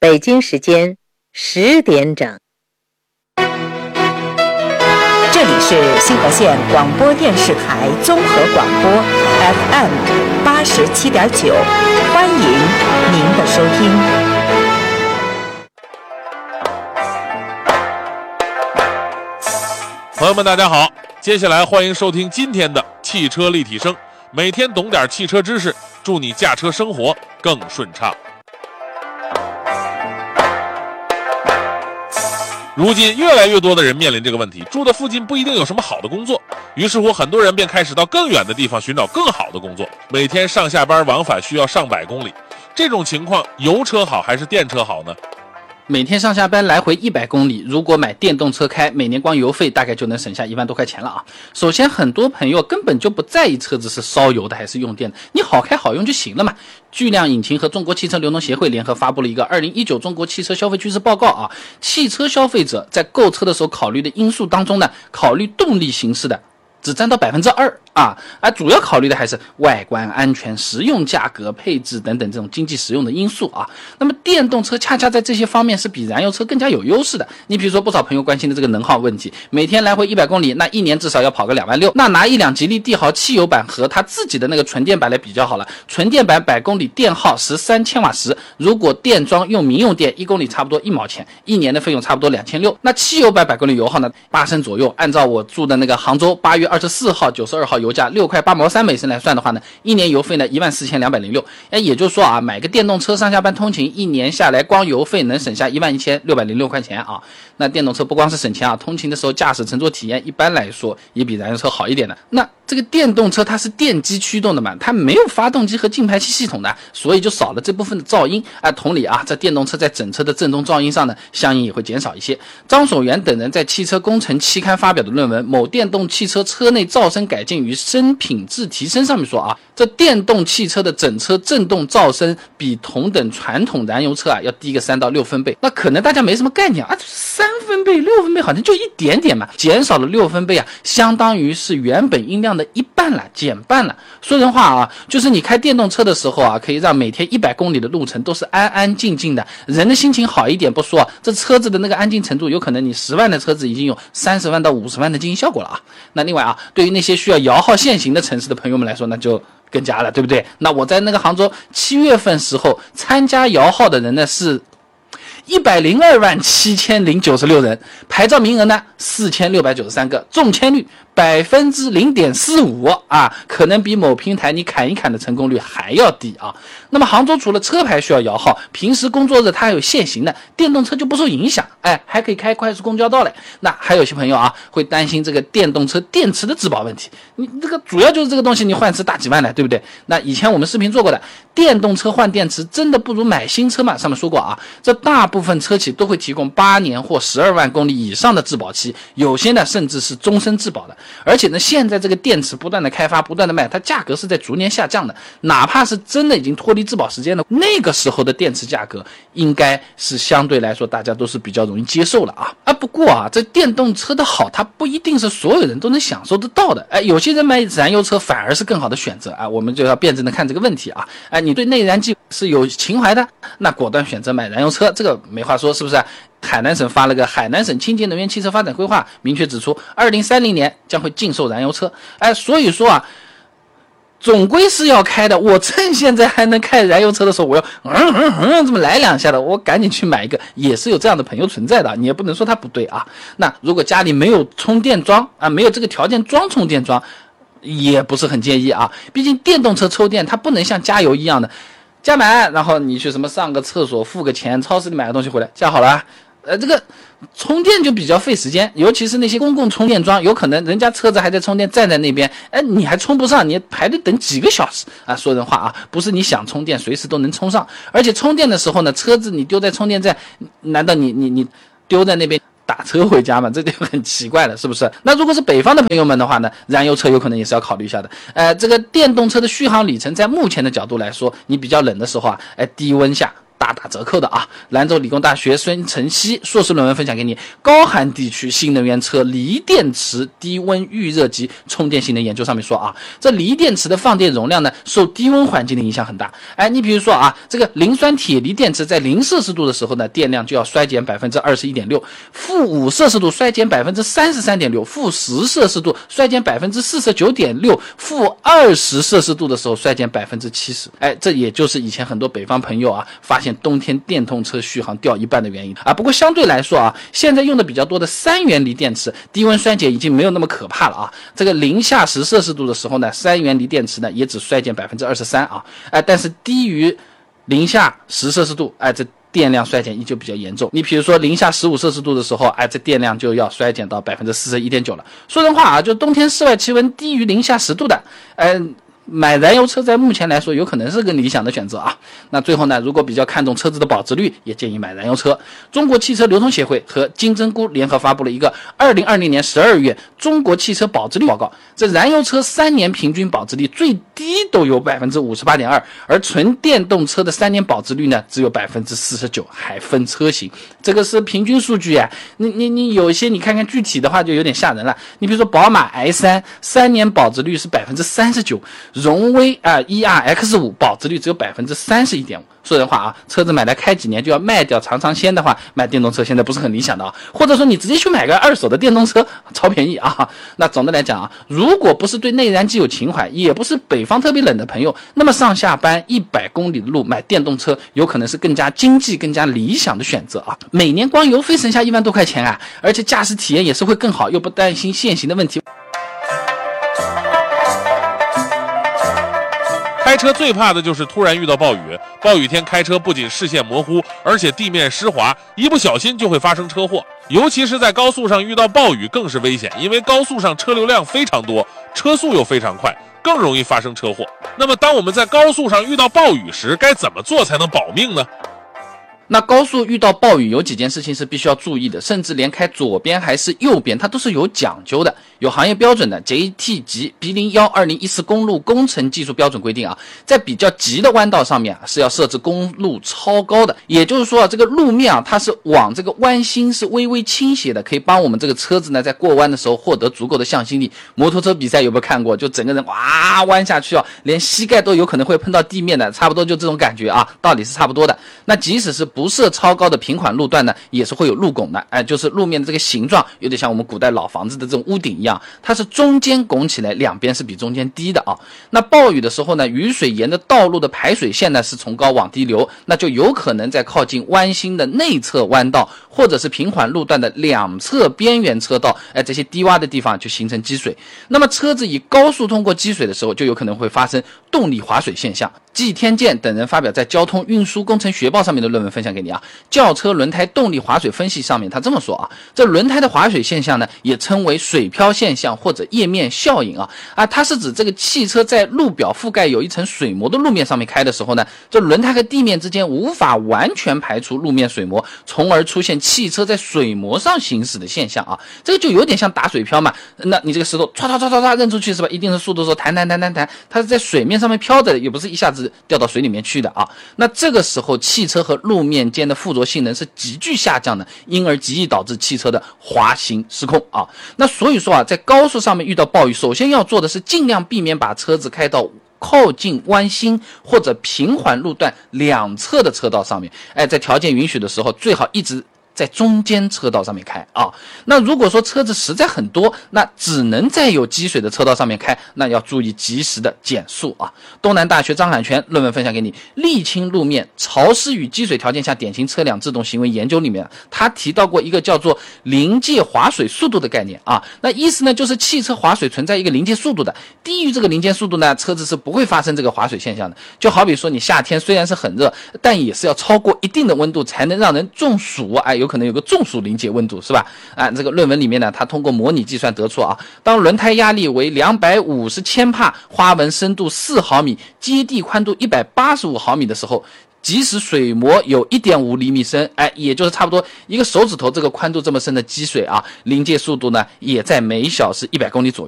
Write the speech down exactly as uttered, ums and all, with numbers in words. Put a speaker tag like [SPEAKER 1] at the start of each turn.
[SPEAKER 1] 北京时间十点整。
[SPEAKER 2] 这里是新河县广播电视台综合广播 F M 八十七点九，欢迎您的收听。
[SPEAKER 3] 朋友们大家好，接下来欢迎收听今天的汽车立体声，每天懂点汽车知识，祝你驾车生活更顺畅。如今越来越多的人面临这个问题，住的附近不一定有什么好的工作，于是乎很多人便开始到更远的地方寻找更好的工作，每天上下班往返需要上百公里。这种情况油车好还是电车好呢？
[SPEAKER 4] 每天上下班来回一百公里，如果买电动车开，每年光油费大概就能省下一万多块钱了啊！首先，很多朋友根本就不在意车子是烧油的还是用电的，你好开好用就行了嘛。巨量引擎和中国汽车流通协会联合发布了一个二零一九中国汽车消费趋势报告啊，汽车消费者在购车的时候考虑的因素当中呢，考虑动力形式的只占到百分之二啊，而主要考虑的还是外观、安全、实用、价格、配置等等这种经济实用的因素啊。那么电动车恰恰在这些方面是比燃油车更加有优势的。你比如说，不少朋友关心的这个能耗问题，每天来回一百公里，那一年至少要跑个两万六。那拿一辆吉利帝豪汽油版和它自己的那个纯电版来比较好了，纯电版百公里电耗十三千瓦时，如果电装用民用电，一公里差不多一毛钱，一年的费用差不多两千六。那汽油版百公里油耗呢，八升左右。按照我住的那个杭州八月二十四号九十二号油价六块八毛三每升来算的话呢，一年油费呢一万四千两百零六。哎，也就是说啊，买个电动车上下班通勤，一年下来光油费能省下一万一千六百零六块钱啊。那电动车不光是省钱啊，通勤的时候驾驶乘坐体验一般来说也比燃油车好一点的。那这个电动车它是电机驱动的嘛，它没有发动机和进排气系统的，所以就少了这部分的噪音啊。同理啊，这电动车在整车的震动噪音上呢，相应也会减少一些。张守元等人在汽车工程期刊发表的论文《某电动汽车车内噪声改进与声品质提升》上面说啊，这电动汽车的整车震动噪声比同等传统燃油车啊要低个三到六分贝。那可能大家没什么概念啊，三分贝、六分贝好像就一点点嘛，减少了六分贝啊，相当于是原本音量的一半了，减半了。说人话啊，就是你开电动车的时候啊，可以让每天一百公里的路程都是安安静静的，人的心情好一点不说，这车子的那个安静程度，有可能你十万的车子已经有三十万到五十万的经营效果了啊。那另外啊，对于那些需要摇号限行的城市的朋友们来说，那就更加了，对不对？那我在那个杭州七月份时候参加摇号的人呢是一百零二万七千零九十六人，牌照名额呢四千六百九十三个，中签率百分之零点四五啊，可能比某平台你砍一砍的成功率还要低啊。那么杭州除了车牌需要摇号，平时工作日它还有限行的，电动车就不受影响，哎，还可以开快速公交道嘞。那还有些朋友啊会担心这个电动车电池的质保问题，你这个主要就是这个东西你换次大几万了，对不对？那以前我们视频做过的，电动车换电池真的不如买新车嘛？上面说过啊，这大部分车企都会提供八年或十二万公里以上的质保期，有些呢甚至是终身质保的。而且呢，现在这个电池不断的开发，不断的卖，它价格是在逐年下降的。哪怕是真的已经脱离质保时间了，那个时候的电池价格应该是相对来说大家都是比较容易接受了啊。啊，不过啊，这电动车的好，它不一定是所有人都能享受得到的。哎，有些人买燃油车反而是更好的选择啊。我们就要辩证的看这个问题啊。哎，你对内燃机是有情怀的，那果断选择买燃油车，这个没话说，是不是？海南省发了个海南省清洁能源汽车发展规划，明确指出二零三零年将会禁售燃油车。哎，所以说啊，总归是要开的。我趁现在还能开燃油车的时候，我要嗯嗯嗯这么来两下的，我赶紧去买一个。也是有这样的朋友存在的，你也不能说他不对啊。那如果家里没有充电桩啊，没有这个条件装充电桩，也不是很建议啊。毕竟电动车抽电它不能像加油一样的加满，然后你去什么上个厕所付个钱，超市里买个东西回来加好了，呃，这个充电就比较费时间，尤其是那些公共充电桩，有可能人家车子还在充电，站在那边，哎，你还充不上，你排队等几个小时啊！说人话啊，不是你想充电随时都能充上，而且充电的时候呢，车子你丢在充电站，难道你你你丢在那边打车回家嘛，这就很奇怪了，是不是？那如果是北方的朋友们的话呢，燃油车有可能也是要考虑一下的。呃，这个电动车的续航里程，在目前的角度来说，你比较冷的时候啊，哎，低温下大打折扣的啊！兰州理工大学孙晨曦硕士论文分享给你，高寒地区新能源车锂电池低温预热及充电性能研究上面说啊，这锂电池的放电容量呢，受低温环境的影响很大。哎，你比如说啊，这个磷酸铁锂电池在零摄氏度的时候呢，电量就要衰减百分之二十一点六，负五摄氏度衰减百分之三十三点六，负十摄氏度衰减百分之四十九点六，负二十摄氏度的时候衰减百分之七十。哎，这也就是以前很多北方朋友啊发现冬天电动车续航掉一半的原因啊。不过相对来说啊，现在用的比较多的三元锂电池，低温衰减已经没有那么可怕了啊。这个零下十摄氏度的时候呢，三元锂电池呢也只衰减百分之二十三啊。哎，但是低于零下十摄氏度，哎，这电量衰减依旧比较严重。你比如说零下十五摄氏度的时候，哎，这电量就要衰减到百分之四十一点九了。说人话啊，就冬天室外气温低于零下十度的，哎。买燃油车在目前来说有可能是个理想的选择啊。那最后呢，如果比较看重车子的保值率，也建议买燃油车。中国汽车流通协会和金针菇联合发布了一个二零二零年十二月中国汽车保值率报告，这燃油车三年平均保值率最低都有 百分之五十八点二， 而纯电动车的三年保值率呢只有 百分之四十九， 还分车型。这个是平均数据啊，你你你有一些你看看具体的话就有点吓人了。你比如说宝马 i 三 三年保值率是 百分之三十九，荣威啊 E R X 五 保值率只有 百分之三十一点五。 说人话啊，车子买来开几年就要卖掉尝尝鲜的话，买电动车现在不是很理想的啊。或者说你直接去买个二手的电动车，超便宜啊。那总的来讲啊，如果不是对内燃机有情怀，也不是北方特别冷的朋友，那么上下班一百公里的路买电动车有可能是更加经济更加理想的选择啊。每年光油费省下一万多块钱啊，而且驾驶体验也是会更好，又不担心限行的问题。
[SPEAKER 3] 开车最怕的就是突然遇到暴雨，暴雨天开车不仅视线模糊，而且地面湿滑，一不小心就会发生车祸。尤其是在高速上遇到暴雨更是危险，因为高速上车流量非常多，车速又非常快，更容易发生车祸。那么当我们在高速上遇到暴雨时，该怎么做才能保命呢？
[SPEAKER 4] 那高速遇到暴雨有几件事情是必须要注意的，甚至连开左边还是右边它都是有讲究的，有行业标准的 J T 级 B 零一二零一四 公路工程技术标准规定啊，在比较急的弯道上面啊是要设置公路超高的，也就是说啊，这个路面啊它是往这个弯心是微微倾斜的，可以帮我们这个车子呢在过弯的时候获得足够的向心力。摩托车比赛有没有看过？就整个人哇弯下去啊，连膝盖都有可能会碰到地面的，差不多就这种感觉啊，道理是差不多的。那即使是不设超高的平缓路段呢，也是会有路拱的，哎，就是路面的这个形状有点像我们古代老房子的这种屋顶一样，它是中间拱起来，两边是比中间低的啊。那暴雨的时候呢，雨水沿着道路的排水线呢是从高往低流，那就有可能在靠近弯心的内侧弯道，或者是平缓路段的两侧边缘车道，哎，这些低洼的地方就形成积水。那么车子以高速通过积水的时候，就有可能会发生动力滑水现象。季天健等人发表在《交通运输工程学报》上面的论文分享给你啊，轿车轮胎动力滑水分析上面他这么说啊，这轮胎的滑水现象呢，也称为水漂现象或者液面效应啊啊，它是指这个汽车在路表覆盖有一层水膜的路面上面开的时候呢，这轮胎和地面之间无法完全排除路面水膜，从而出现汽车在水膜上行驶的现象啊，这个就有点像打水漂嘛。那你这个石头唰唰唰唰唰扔出去是吧？一定的速度的时候弹弹弹弹弹，它是在水面上面飘的，也不是一下子掉到水里面去的啊。那这个时候汽车和路面间的附着性能是急剧下降的，因而极易导致汽车的滑行失控啊。那所以说啊，在高速上面遇到暴雨，首先要做的是尽量避免把车子开到靠近弯心或者平缓路段两侧的车道上面，哎，在条件允许的时候，最好一直在中间车道上面开啊。那如果说车子实在很多，那只能在有积水的车道上面开，那要注意及时的减速啊。东南大学张海泉论文分享给你，沥青路面潮湿与积水条件下典型车辆制动行为研究里面，他提到过一个叫做临界滑水速度的概念啊。那意思呢，就是汽车滑水存在一个临界速度的，低于这个临界速度呢，车子是不会发生这个滑水现象的。就好比说你夏天虽然是很热，但也是要超过一定的温度才能让人中暑，哎，有可能有个中暑临界温度是吧？啊，这个论文里面呢，他通过模拟计算得出啊，当轮胎压力为两百五十千帕，花纹深度四毫米，接地宽度一百八十五毫米的时候，即使水膜有 一点五厘米深，哎，也就是差不多一个手指头这个宽度这么深的积水啊，临界速度呢也在每小时一百公里左右。